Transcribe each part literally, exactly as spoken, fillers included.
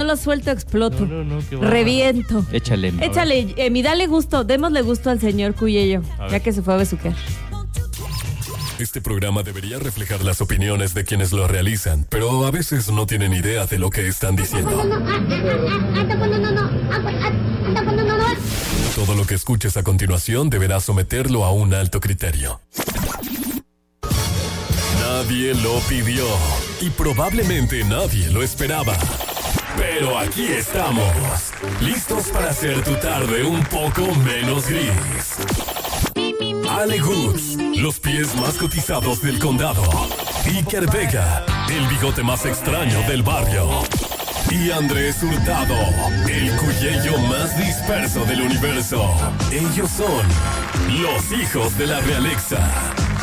lo suelto, exploto. No, no, no, qué reviento. Échale. Échale, Emi, dale gusto, démosle gusto al señor Cuyello, ya que se fue a besuquear. Este programa debería reflejar las opiniones de quienes lo realizan, pero a veces no tienen idea de lo que están diciendo. Todo lo que escuches a continuación deberá someterlo a un alto criterio. Nadie lo pidió y probablemente nadie lo esperaba. Pero aquí estamos, listos para hacer tu tarde un poco menos gris. Ale Woods, los pies más cotizados del condado. Iker Vega, el bigote más extraño del barrio. Y Andrés Hurtado, el cuyello más disperso del universo. Ellos son los hijos de la Realexa.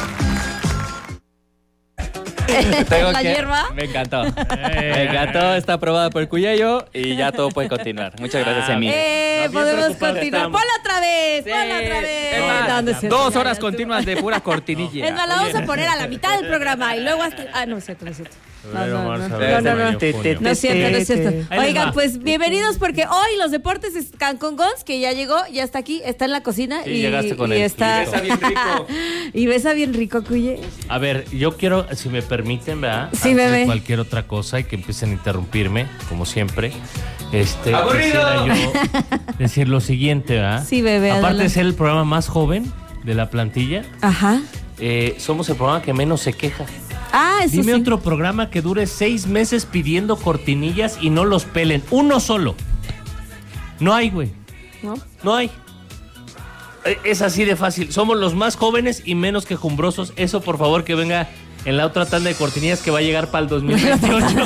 Tengo ¿La que... hierba? Me encantó. Me encantó, está aprobada por el Cuyello y ya todo puede continuar. Muchas gracias, Emi. Eh, No, bien podemos preocupados continuar. estamos. Ponla otra vez, Sí. ponla otra vez. Es más, No, no es cierto, dos ya, horas ya, continuas de pura cortinilla. Es más, la vamos a poner a la mitad del programa y luego hasta... Ah, no es cierto, no es cierto. No, Febrero, no, marzo, no, abril, no, no, mayo, no. junio. No es cierto, no es cierto. Ahí les Oigan, va. pues bienvenidos porque hoy los deportes están con Gons, que ya llegó, ya está aquí, está en la cocina Sí, y, llegaste con y él. está... Y besa bien rico. Y besa bien rico, Cuye. A ver, yo quiero, si me permiten, ¿verdad? Sí, Antes bebé. de cualquier otra cosa y que empiecen a interrumpirme, como siempre. Este, ¡Aburrido! quisiera yo decir lo siguiente, ¿verdad? Sí, bebé, Aparte adelante. de ser el programa más joven de la plantilla, Ajá. eh, somos el programa que menos se queja. Ah, eso Dime sí. otro programa que dure seis meses pidiendo cortinillas y no los pelen. Uno solo. No hay, güey. ¿No? No hay. Eh, Es así de fácil. Somos los más jóvenes y menos quejumbrosos. Eso, por favor, que venga en la otra tanda de cortinillas que va a llegar para el dos mil veintiocho.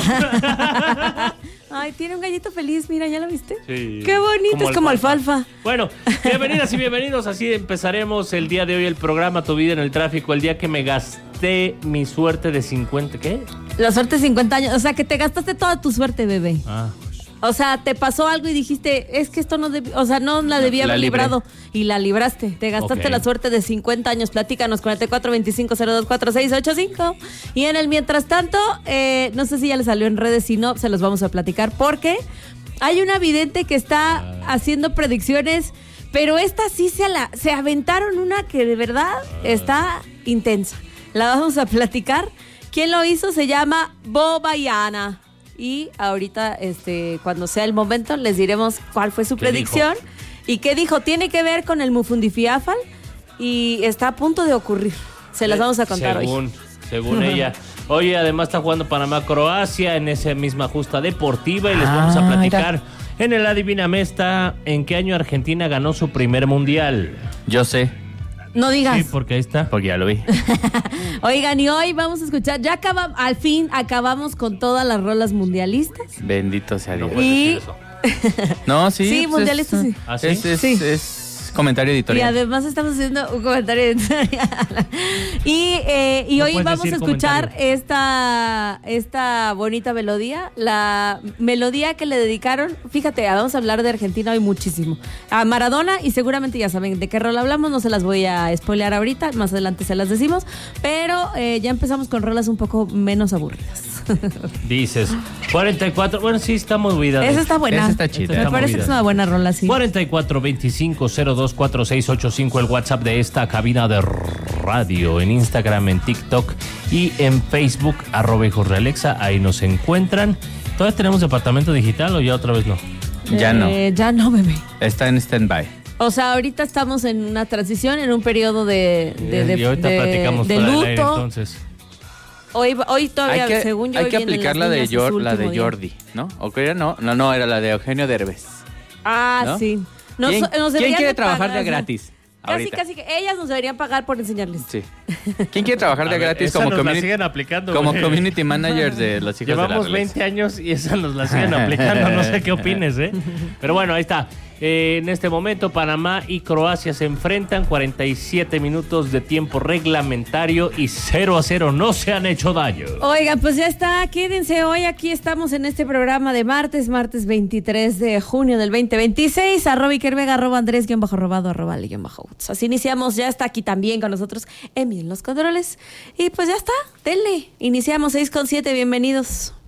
Ay, tiene un gallito feliz, mira, ¿ya lo viste? Sí. Qué bonito, es como alfalfa. Bueno, bienvenidas y bienvenidos. Así empezaremos el día de hoy el programa Tu Vida en el Tráfico. El día que me gasté mi suerte de cincuenta. ¿Qué? La suerte cincuenta años, o sea, que te gastaste toda tu suerte, bebé. Ah. O sea, te pasó algo y dijiste, es que esto no debí, o sea, no la debía La haber libré. librado y la libraste. Te gastaste Ok. la suerte de cincuenta años. Platícanos, cuarenta y cuatro, veinticinco, cero dos, cuatro seis ocho cinco. Y en el mientras tanto, eh, no sé si ya le salió en redes, si no, se los vamos a platicar porque hay una vidente que está haciendo predicciones, pero esta sí se la, se aventaron una que de verdad está intensa. La vamos a platicar. ¿Quién lo hizo? Se llama Bobayana. Y ahorita, este, cuando sea el momento, les diremos cuál fue su ¿Qué predicción y qué dijo. Tiene que ver con el Mufundifiafal y está a punto de ocurrir. Se las vamos a contar según, hoy. Según ella. Oye, además está jugando Panamá-Croacia en esa misma justa deportiva y les Ah, vamos a platicar mira. en el Adivíname esta en qué año Argentina ganó su primer mundial. Yo sé, No digas. Sí, porque ahí está. porque ya lo vi. Oigan, y hoy vamos a escuchar, ya acabamos, al fin acabamos con todas las rolas mundialistas. Bendito sea No Dios. puedes Y- decir eso. No, sí. Sí, pues mundialista, es, sí. ¿Ah, sí? Es, es, Sí. es comentario Y editorial. además estamos haciendo un comentario editorial. Y, eh, y No hoy puedes vamos a decir escuchar comentario. esta, esta bonita melodía, la melodía que le dedicaron, fíjate, vamos a hablar de Argentina hoy muchísimo, a Maradona, y seguramente ya saben de qué rol hablamos, no se las voy a spoilear ahorita, más adelante se las decimos, pero eh, ya empezamos con rolas un poco menos aburridas. Dices, cuarenta y cuatro, bueno, sí, está movida. Esa está buena. Esa está chida. Me Está parece movida. que es una buena rola, sí. cuarenta y cuatro veinticinco cero dos cuatro seis ocho cinco, el WhatsApp de esta cabina de radio, en Instagram, en TikTok y en Facebook, arroba hijos de Alexa, ahí nos encuentran. ¿Todavía tenemos departamento digital o ya otra vez no? Ya no. Eh, ya no, bebé. Está en stand-by. O sea, ahorita estamos en una transición, en un periodo de, de, de, y ahorita de- platicamos de fuera del luto. aire, entonces. Hoy, hoy todavía, Hay que, según yo, hay que vienen aplicar las la de, niñas en su Jor- la de último día. Jordi, ¿no? ¿O qué era? No, no, no, era la de Eugenio Derbez. Ah, ¿No? sí. Nos- ¿Quién, nos ¿quién deberían quiere de trabajar pagar, de o sea, gratis? Casi, ahorita? casi que ellas nos deberían pagar por enseñarles. Sí. ¿Quién quiere trabajar de A ver, gratis esa como, nos la community, siguen aplicando, como güey. community manager de los hijos de la Llevamos Alexa? veinte años y esa nos la siguen aplicando, no sé qué opines, ¿eh? Pero bueno, ahí está. Eh, en este momento Panamá y Croacia se enfrentan, cuarenta y siete minutos de tiempo reglamentario y cero a cero, no se han hecho daño. Oigan, pues ya está, quédense hoy, aquí estamos en este programa de martes, martes veintitrés de junio del veinte veintiséis, arroba Iker Vega, arroba Andrés, guión bajo robado, arroba Ale, guión bajo Uts. Así iniciamos, ya está aquí también con nosotros Emi en los controles, y pues ya está, denle, iniciamos seis con siete, bienvenidos.